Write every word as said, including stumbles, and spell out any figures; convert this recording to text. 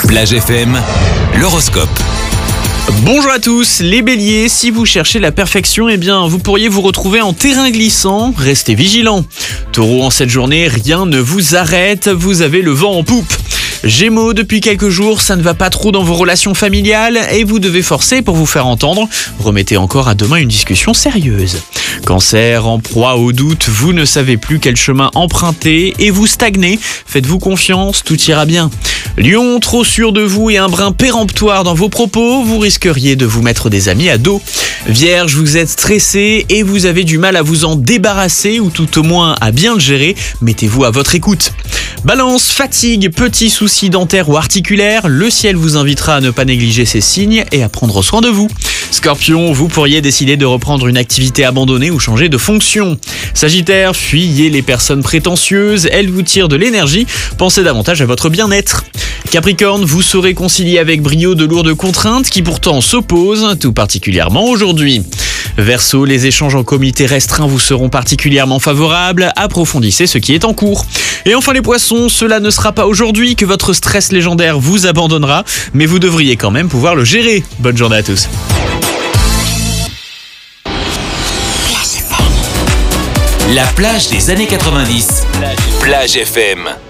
Plage F M, l'horoscope. Bonjour à tous, les béliers, si vous cherchez la perfection, eh bien vous pourriez vous retrouver en terrain glissant, restez vigilants. Taureau, en cette journée, rien ne vous arrête, vous avez le vent en poupe. Gémeaux, depuis quelques jours, ça ne va pas trop dans vos relations familiales et vous devez forcer pour vous faire entendre. Remettez encore à demain une discussion sérieuse. Cancer, en proie au doute, vous ne savez plus quel chemin emprunter et vous stagnez. Faites-vous confiance, tout ira bien. Lion, trop sûr de vous et un brin péremptoire dans vos propos, vous risqueriez de vous mettre des amis à dos. Vierge, vous êtes stressé et vous avez du mal à vous en débarrasser ou tout au moins à bien le gérer. Mettez-vous à votre écoute. Balance, fatigue, petits soucis dentaires ou articulaires, le ciel vous invitera à ne pas négliger ces signes et à prendre soin de vous. Scorpion, vous pourriez décider de reprendre une activité abandonnée ou changer de fonction. Sagittaire, fuyez les personnes prétentieuses, elles vous tirent de l'énergie, pensez davantage à votre bien-être. Capricorne, vous saurez concilier avec brio de lourdes contraintes qui pourtant s'opposent, tout particulièrement aujourd'hui. Verseau, les échanges en comité restreint vous seront particulièrement favorables, approfondissez ce qui est en cours. Et enfin les poissons, cela ne sera pas aujourd'hui que votre stress légendaire vous abandonnera, mais vous devriez quand même pouvoir le gérer. Bonne journée à tous. La plage des années quatre-vingt-dix. Plage F M.